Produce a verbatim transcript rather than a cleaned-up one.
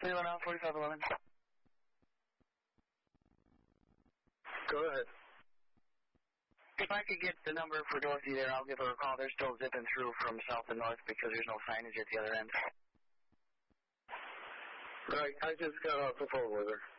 three one zero, forty-five eleven. Go ahead. If I could get the number for Dorothy there, I'll give her a call. They're still zipping through from south to north because there's no signage at the other end. Right, I just got off the phone with her.